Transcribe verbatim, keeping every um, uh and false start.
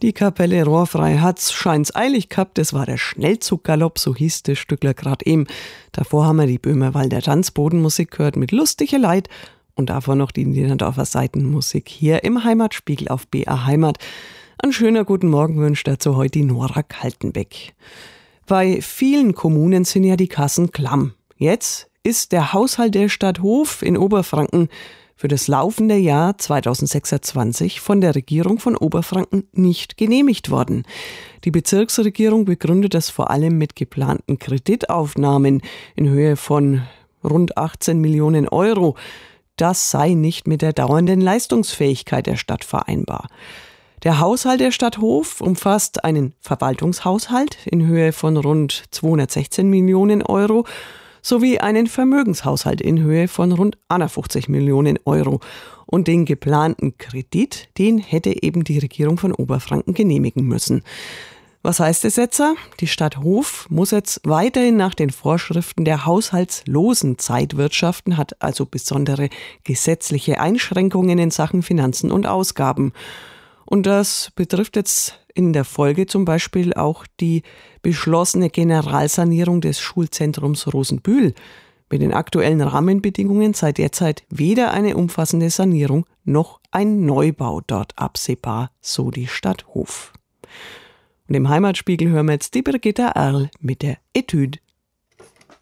Die Kapelle Rohrfrei hat's scheint's eilig gehabt, das war der Schnellzuggalopp, so hieß das Stückler grad eben. Davor haben wir die Böhmerwalder Tanzbodenmusik gehört mit lustige Leid und davor noch die Niederdorfer Seitenmusik hier im Heimatspiegel auf B A Heimat. Ein schöner guten Morgen wünscht dazu heute die Nora Kaltenbeck. Bei vielen Kommunen sind ja die Kassen klamm. Jetzt ist der Haushalt der Stadt Hof in Oberfranken für das laufende Jahr zweitausendsechsundzwanzig von der Regierung von Oberfranken nicht genehmigt worden. Die Bezirksregierung begründet das vor allem mit geplanten Kreditaufnahmen in Höhe von rund achtzehn Millionen Euro. Das sei nicht mit der dauernden Leistungsfähigkeit der Stadt vereinbar. Der Haushalt der Stadt Hof umfasst einen Verwaltungshaushalt in Höhe von rund zweihundertsechzehn Millionen Euro sowie einen Vermögenshaushalt in Höhe von rund einundfünfzig Millionen Euro. Und den geplanten Kredit, den hätte eben die Regierung von Oberfranken genehmigen müssen. Was heißt es jetzt? Die Stadt Hof muss jetzt weiterhin nach den Vorschriften der haushaltslosen Zeit wirtschaften, hat also besondere gesetzliche Einschränkungen in Sachen Finanzen und Ausgaben. Und das betrifft jetzt in der Folge zum Beispiel auch die beschlossene Generalsanierung des Schulzentrums Rosenbühl. Mit den aktuellen Rahmenbedingungen sei derzeit weder eine umfassende Sanierung noch ein Neubau dort absehbar, so die Stadt Hof. Und im Heimatspiegel hören wir jetzt die Brigitta Erl mit der Etüde.